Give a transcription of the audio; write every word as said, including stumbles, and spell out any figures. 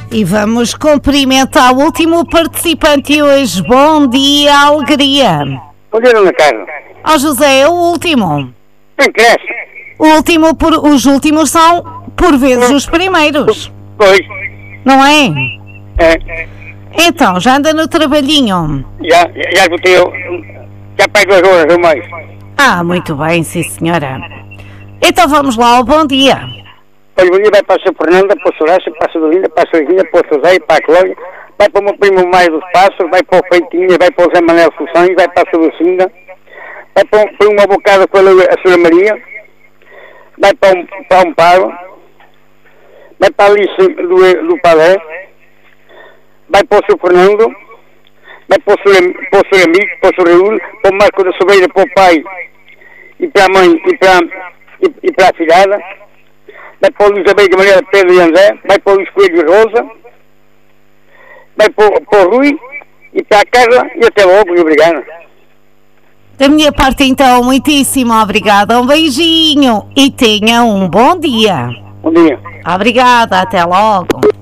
E vamos cumprimentar o último participante hoje. Bom dia, alegria. Bom dia, dona Carla. Ó José, é o último. Quem cresce? O último por, os últimos são, por vezes, os primeiros. Pois. Não é? É. Então, já anda no trabalhinho? Já, já botei, já faz duas horas ou mais. Ah, muito bem, sim senhora. Então vamos lá ao bom dia. Olha, bom dia vai para a Sra. Fernanda, para a Soracha, para a Sodolinda, para a Sozinha, para o José, para a Cláudia, vai para o meu primo Maio dos Pássaros, vai para o Feitinha, vai para o Zé Manuel Fuções, vai para a Sodocinda, vai para, um, para uma bocada com a Sra. Maria, vai para um, para um Paro, vai para a Alice do, do Palé, vai para o Sr. Fernando, vai para o Sr. Amigo, para o Sr. Raul, para o Marco da Sobeira, para o pai, e para a mãe, e para, e, e para a filhada, vai para o Luís Abelha, Maria Pedro e André, vai para o Luís Coelho e Rosa, vai para, para o Rui, e para a Carla, e até logo, e obrigado. Da minha parte, então, muitíssimo obrigada, um beijinho, e tenha um bom dia. Bom dia. Obrigada, até logo.